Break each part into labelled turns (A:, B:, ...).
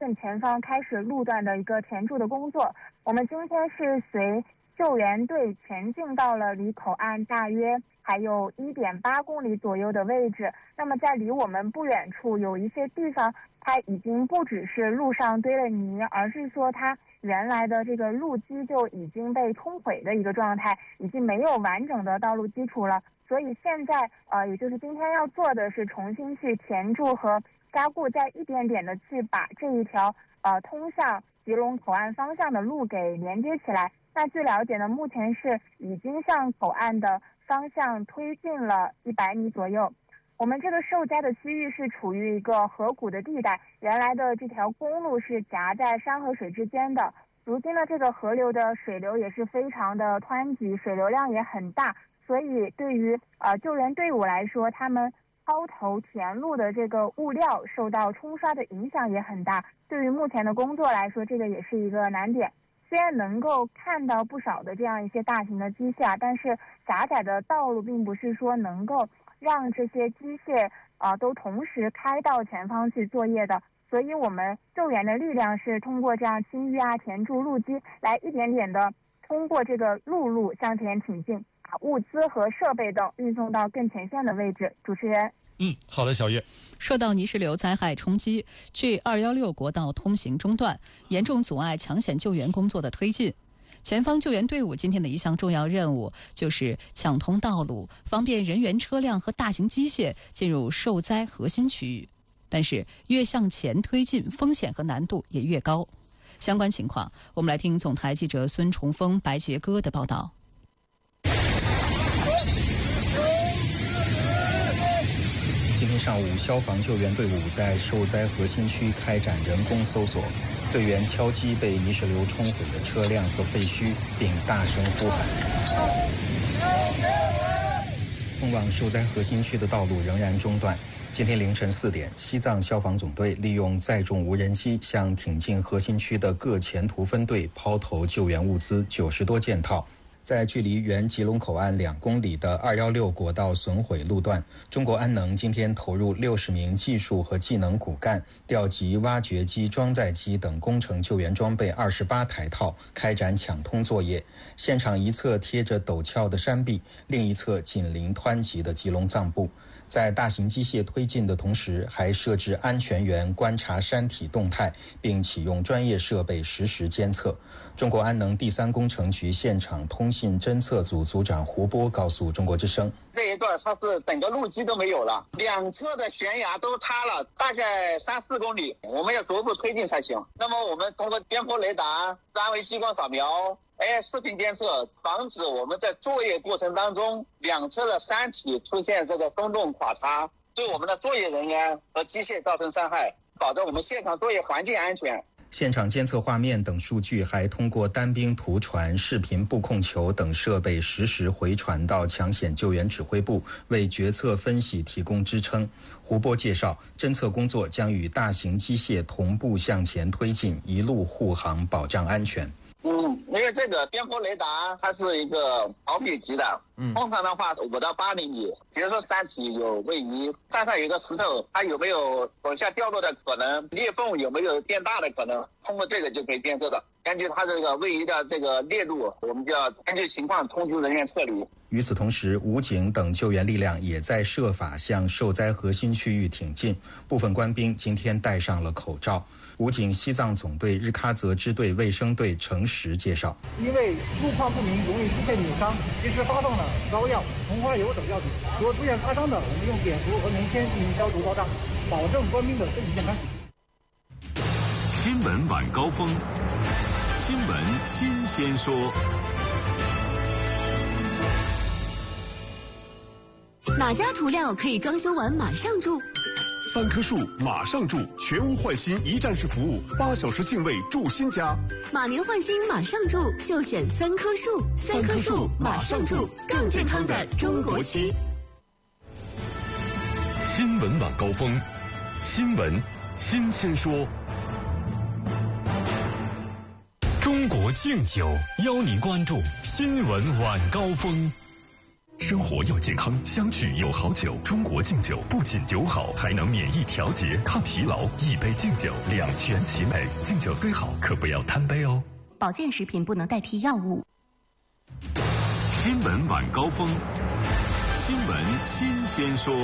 A: 正前方开始路段的一个填筑的工作。我们今天是随救援队前进到了离口岸大约还有1.8公里左右的位置。那么在离我们不远处有一些地方，它已经不只是路上堆了泥，而是说它原来的这个路基就已经被冲毁的一个状态，已经没有完整的道路基础了。所以现在也就是今天要做的是重新去填筑和加固，再一点点的去把这一条通向吉隆口岸方向的路给连接起来。那据了解呢，目前是已经向口岸的方向推进了100米左右。我们这个受灾的区域是处于一个河谷的地带，原来的这条公路是夹在山和水之间的。如今的这个河流的水流也是非常的湍急，水流量也很大，所以对于救援队伍来说，他们抛投填路的这个物料受到冲刷的影响也很大。对于目前的工作来说，这个也是一个难点。虽然能够看到不少的这样一些大型的机械但是狭窄的道路并不是说能够让这些机械都同时开到前方去作业的。所以我们救援的力量是通过这样清淤填筑路基，来一点点的通过这个陆路向前挺进，把物资和设备等运送到更前线的位置。主持人。
B: 好的，小月。
C: 受到泥石流灾害冲击，G216国道通行中断，严重阻碍抢险救援工作的推进。前方救援队伍今天的一项重要任务就是抢通道路，方便人员、车辆和大型机械进入受灾核心区域。但是越向前推进，风险和难度也越高。相关情况，我们来听总台记者孙崇峰、白杰哥的报道。
D: 今天上午，消防救援队伍在受灾核心区开展人工搜索，队员敲击被泥石流冲毁的车辆和废墟，并大声呼喊。通往受灾核心区的道路仍然中断。今天凌晨4点，西藏消防总队利用载重无人机向挺进核心区的各前途分队抛投救援物资90多件套。在距离原吉隆口岸2公里的216国道损毁路段，中国安能今天投入60名技术和技能骨干，调集挖掘机、装载机等工程救援装备28台套，开展抢通作业。现场一侧贴着陡峭的山壁，另一侧紧邻湍急的吉隆藏布。在大型机械推进的同时，还设置安全员观察山体动态，并启用专业设备实时监测。中国安能第3工程局现场通信侦测组组长胡波告诉中国之声，
E: 这一段它是整个路基都没有了，两侧的悬崖都塌了，大概3-4公里，我们要逐步推进才行。那么我们通过颠簸雷达、三维激光扫描、视频监测，防止我们在作业过程当中两侧的山体出现这个松动垮塌，对我们的作业人员和机械造成伤害，保证我们现场作业环境安全。
D: 现场监测画面等数据还通过单兵图传、视频布控球等设备实时回传到抢险救援指挥部，为决策分析提供支撑。胡波介绍，侦测工作将与大型机械同步向前推进，一路护航，保障安全。
E: 因为这个颠簸雷达它是一个毫米级的，通常的话5到8厘米。比如说山体有位移，山上有一个石头，它有没有往下掉落的可能，裂缝有没有变大的可能，通过这个就可以监测的。根据它这个位移的这个裂度，我们就要根据情况通知人员撤离。
D: 与此同时，武警等救援力量也在设法向受灾核心区域挺进，部分官兵今天戴上了口罩。武警西藏总队日喀则支队卫生队程实介绍，
F: 因为路况不明容易出现扭伤，及时发放了膏药、红花油等药品。如果出现擦伤的，我们用碘伏和棉签进行消毒包扎，保证官兵的身体健康。
G: 新闻晚高峰，新闻新鲜说。
H: 哪家涂料可以装修完马上住
I: ？3棵树马上住，全屋换新一站式服务，8小时净位住新家。
H: 马年换新马上住，就选3棵树。3棵树马上住，更健康的中国区。
G: 新闻晚高峰，新闻新鲜说。中国敬酒邀您关注新闻晚高峰。
I: 生活要健康，相聚有好酒。中国敬酒不仅酒好，还能免疫调节、抗疲劳。一杯敬酒，两全其美。敬酒虽好，可不要贪杯哦。
H: 保健食品不能代替药物。
G: 新闻晚高峰，新闻新鲜说。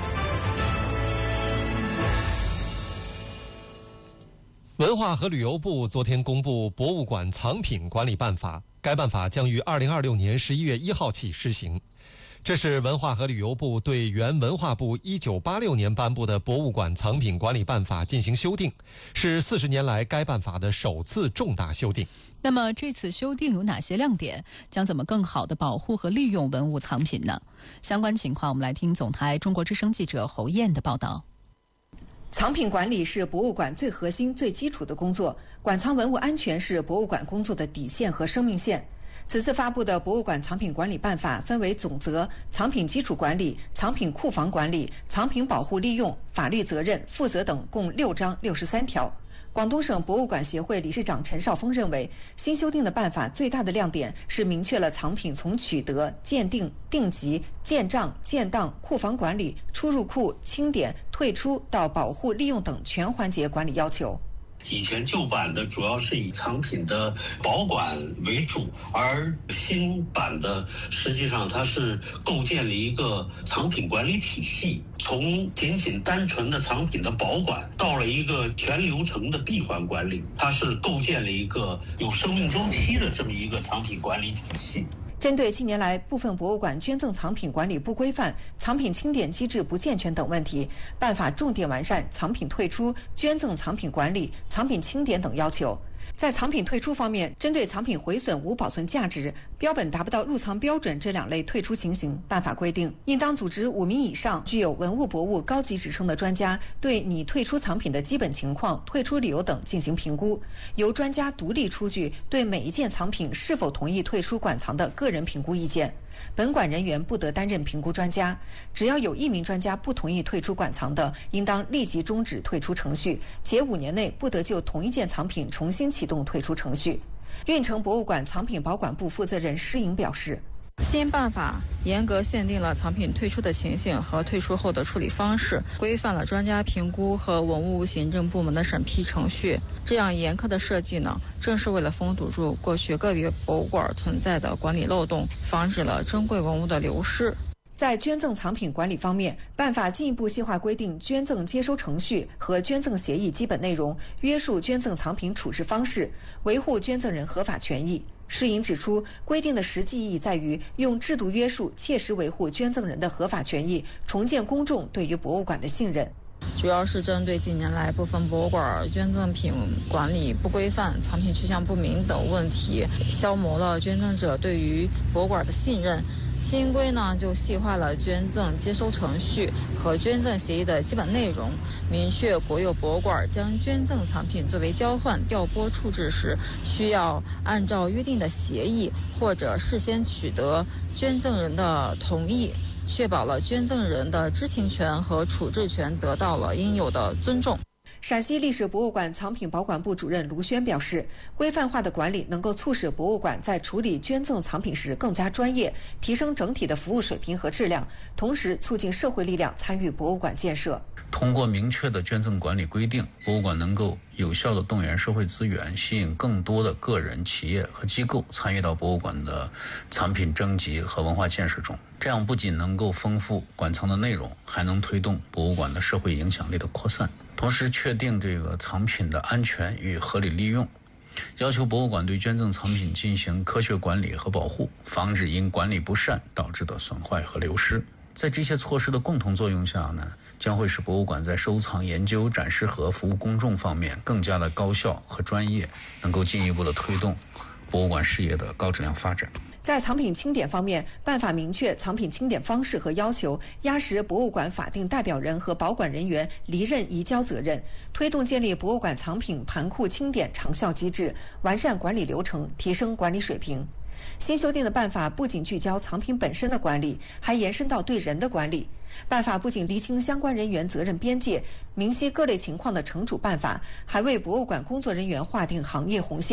B: 文化和旅游部昨天公布《博物馆藏品管理办法》，该办法将于2026年11月1号起施行。这是文化和旅游部对原文化部1986年颁布的《博物馆藏品管理办法》进行修订，是40年来该办法的首次重大修订。
C: 那么这次修订有哪些亮点？将怎么更好地保护和利用文物藏品呢？相关情况我们来听总台中国之声记者侯燕的报道。
J: 藏品管理是博物馆最核心、最基础的工作，馆藏文物安全是博物馆工作的底线和生命线。此次发布的《博物馆藏品管理办法》分为总则、藏品基础管理、藏品库房管理、藏品保护利用、法律责任、负责等共6章63条。广东省博物馆协会理事长陈少峰认为，新修订的办法最大的亮点是明确了藏品从取得、鉴定、定级、建账、建档、库房管理、出入库、清点、退出到保护利用等全环节管理要求。
K: 以前旧版的主要是以藏品的保管为主，而新版的实际上它是构建了一个藏品管理体系，从仅仅单纯的藏品的保管到了一个全流程的闭环管理，它是构建了一个有生命周期的这么一个藏品管理体系。
J: 针对近年来部分博物馆捐赠藏品管理不规范、藏品清点机制不健全等问题，办法重点完善藏品退出、捐赠藏品管理、藏品清点等要求。在藏品退出方面，针对藏品毁损无保存价值、标本达不到入藏标准这2类退出情形，办法规定，应当组织5名以上具有文物博物高级职称的专家，对拟退出藏品的基本情况、退出理由等进行评估，由专家独立出具对每一件藏品是否同意退出馆藏的个人评估意见。本馆人员不得担任评估专家，只要有1名专家不同意退出馆藏的，应当立即终止退出程序，且5年内不得就同一件藏品重新启动退出程序。运城博物馆藏品保管部负责人施颖表示，
L: 新办法严格限定了藏品退出的情形和退出后的处理方式，规范了专家评估和文物行政部门的审批程序。这样严苛的设计呢，正是为了封堵住过去个别博物馆存在的管理漏洞，防止了珍贵文物的流失。
J: 在捐赠藏品管理方面，办法进一步细化规定捐赠接收程序和捐赠协议基本内容，约束捐赠藏品处置方式，维护捐赠人合法权益。施颖指出，规定的实际意义在于用制度约束，切实维护捐赠人的合法权益，重建公众对于博物馆的信任。
L: 主要是针对近年来部分博物馆捐赠品管理不规范、藏品去向不明等问题，消磨了捐赠者对于博物馆的信任。新规呢，就细化了捐赠接收程序和捐赠协议的基本内容，明确国有博物馆将捐赠藏品作为交换、调拨处置时，需要按照约定的协议或者事先取得捐赠人的同意，确保了捐赠人的知情权和处置权得到了应有的尊重。
J: 陕西历史博物馆藏品保管部主任卢轩表示，规范化的管理能够促使博物馆在处理捐赠藏品时更加专业，提升整体的服务水平和质量，同时促进社会力量参与博物馆建设。
M: 通过明确的捐赠管理规定，博物馆能够有效地动员社会资源，吸引更多的个人、企业和机构参与到博物馆的藏品征集和文化建设中。这样不仅能够丰富馆藏的内容，还能推动博物馆的社会影响力的扩散。同时确定这个藏品的安全与合理利用，要求博物馆对捐赠藏品进行科学管理和保护，防止因管理不善导致的损坏和流失。在这些措施的共同作用下呢，将会使博物馆在收藏、研究、展示和服务公众方面更加的高效和专业，能够进一步的推动博物馆事业的高质量发展。
J: 在藏品清点方面，办法明确藏品清点方式和要求，压实博物馆法定代表人和保管人员离任移交责任，推动建立博物馆藏品盘库清点长效机制，完善管理流程，提升管理水平。新修订的办法不仅聚焦藏品本身的管理，还延伸到对人的管理。办法不仅厘清相关人员责任边界，明晰各类情况的惩处办法，还为博物馆工作人员划定行业红线。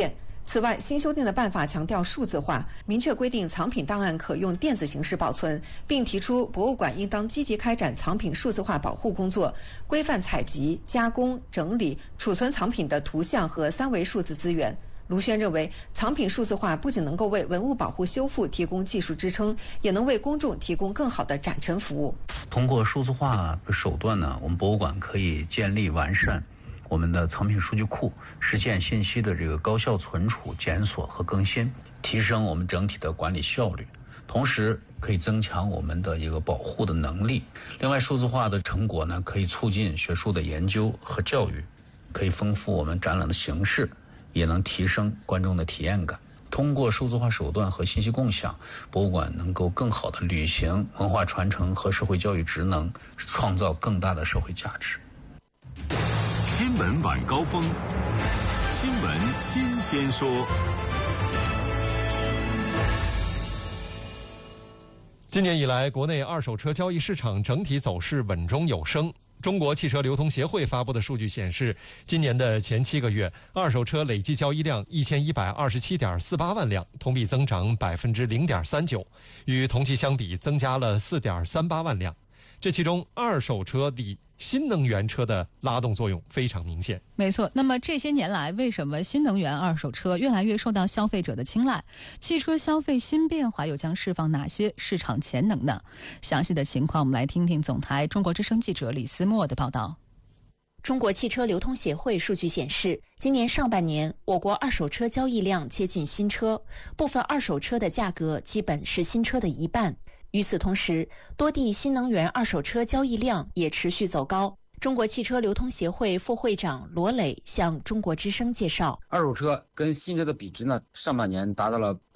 J: 此外，新修订的办法强调数字化，明确规定藏品档案可用电子形式保存，并提出博物馆应当积极开展藏品数字化保护工作，规范采集、加工、整理、储存藏品的图像和3维数字资源。卢轩认为，藏品数字化不仅能够为文物保护修复提供技术支撑，也能为公众提供更好的展陈服务。
M: 通过数字化的手段呢，我们博物馆可以建立完善我们的藏品数据库，实现信息的这个高效存储、检索和更新，提升我们整体的管理效率，同时可以增强我们的一个保护的能力。另外，数字化的成果呢，可以促进学术的研究和教育，可以丰富我们展览的形式，也能提升观众的体验感。通过数字化手段和信息共享，博物馆能够更好地履行文化传承和社会教育职能，创造更大的社会价值。
G: 新闻晚高峰，新闻新鲜说。
B: 今年以来，国内二手车交易市场整体走势稳中有升。中国汽车流通协会发布的数据显示，今年的前7个月，二手车累计交易量1127.48万辆，同比增长0.39%，与同期相比增加了4.38万辆。这其中，二手车里新能源车的拉动作用非常明显。
C: 没错，那么这些年来，为什么新能源二手车越来越受到消费者的青睐？汽车消费新变化又将释放哪些市场潜能呢？详细的情况，我们来听听总台中国之声记者李思墨的报道。
N: 中国汽车流通协会数据显示，今年上半年，我国二手车交易量接近新车，部分二手车的价格基本是新车的1半。与此同时，多地新能源二手车交易量也持续走高。中国汽车流通协会副会长罗磊向中国之声介绍，
O: 二手车跟新车的比值呢，上半年达到了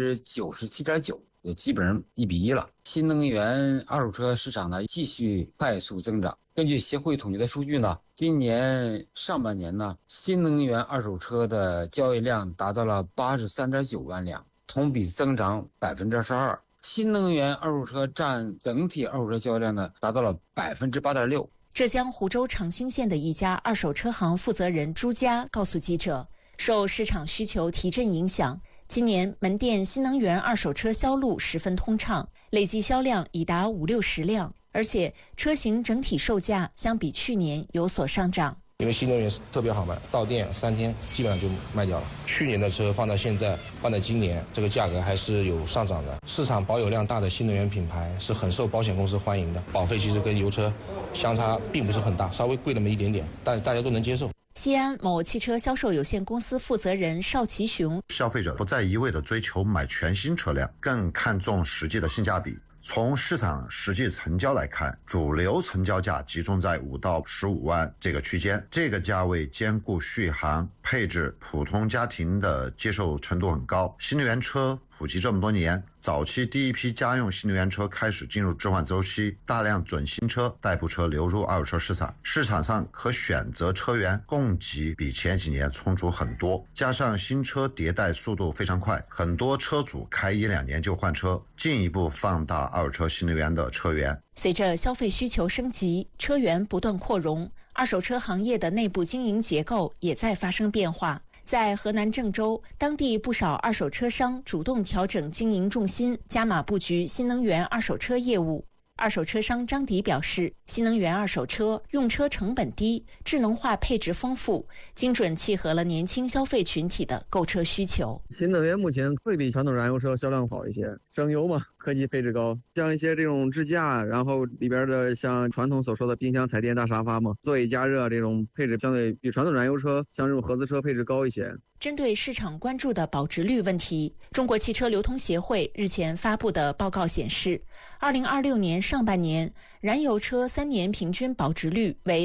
O: 97.9%，也基本上1比1了。新能源二手车市场呢继续快速增长。根据协会统计的数据呢，今年上半年呢，新能源二手车的交易量达到了83.9万辆，同比增长22%。新能源二手车占整体二手车交易量呢，达到了8.6%。
N: 浙江湖州长兴县的一家二手车行负责人朱佳告诉记者，受市场需求提振影响，今年门店新能源二手车销路十分通畅，累计销量已达50-60辆，而且车型整体售价相比去年有所上涨。
P: 因为新能源特别好卖，到店3天基本上就卖掉了。去年的车放到现在，放到今年，这个价格还是有上涨的。市场保有量大的新能源品牌是很受保险公司欢迎的，保费其实跟油车相差并不是很大，稍微贵那么一点点，但大家都能接受。
N: 西安某汽车销售有限公司负责人邵其雄，
Q: 消费者不再一味地追求买全新车辆，更看重实际的性价比。从市场实际成交来看，主流成交价集中在5到15万这个区间，这个价位兼顾续航、配置，普通家庭的接受程度很高。新能源车普及这么多年，早期第一批家用新能源车开始进入置换周期，大量准新车、代步车流入二手车市场，市场上可选择车源供给比前几年充足很多，加上新车迭代速度非常快，很多车主开1-2年就换车，进一步放大二手车新能源的车源。
N: 随着消费需求升级，车源不断扩容，二手车行业的内部经营结构也在发生变化。在河南郑州，当地不少二手车商主动调整经营重心，加码布局新能源二手车业务。二手车商张迪表示，新能源二手车用车成本低，智能化配置丰富，精准契合了年轻消费群体的购车需求。
R: 新能源目前会比传统燃油车销量好一些，省油嘛，科技配置高，像一些这种支架，然后里边的像传统所说的冰箱、彩电、大沙发嘛，座椅加热这种配置相对比传统燃油车像这种合资车配置高一些。
N: 针对市场关注的保值率问题，中国汽车流通协会日前发布的报告显示，2026年上半年，燃油车3年平均保值率为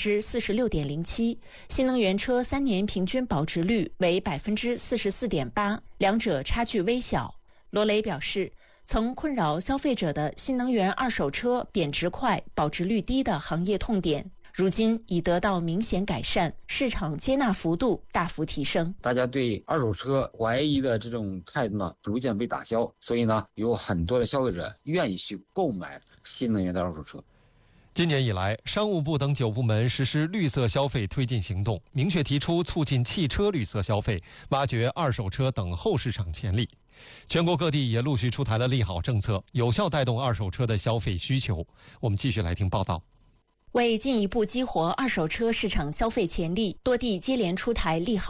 N: 46.07%，新能源车3年平均保值率为44.8%，两者差距微小。罗磊表示，曾困扰消费者的新能源二手车贬值快、保值率低的行业痛点，如今已得到明显改善，市场接纳幅度大幅提升。
O: 大家对二手车怀疑的这种态度呢，逐渐被打消，所以呢，有很多的消费者愿意去购买新能源的二手车。
B: 今年以来，商务部等9部门实施绿色消费推进行动，明确提出促进汽车绿色消费，挖掘二手车等后市场潜力。全国各地也陆续出台了利好政策，有效带动二手车的消费需求。我们继续来听报道。
N: 为进一步激活二手车市场消费潜力，多地接连出台利好